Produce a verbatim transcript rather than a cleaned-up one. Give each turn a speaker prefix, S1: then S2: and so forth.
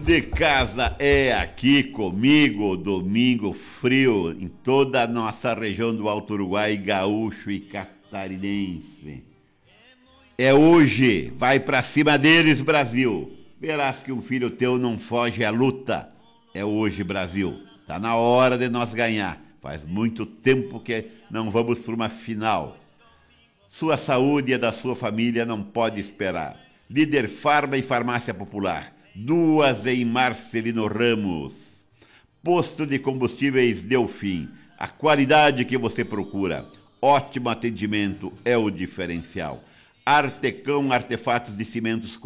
S1: de casa é aqui comigo, domingo frio em toda a nossa região do Alto Uruguai, gaúcho e catarinense. É hoje, vai pra cima deles, Brasil. Verás que um filho teu não foge à luta. É hoje, Brasil. Tá na hora de nós ganhar. Faz muito tempo que não vamos para uma final. Sua saúde e a da sua família não pode esperar. Líder Farma e Farmácia Popular. Duas em Marcelino Ramos. Posto de combustíveis Delfim. A qualidade que você procura. Ótimo atendimento é o diferencial. Artecão Artefatos de Cimentos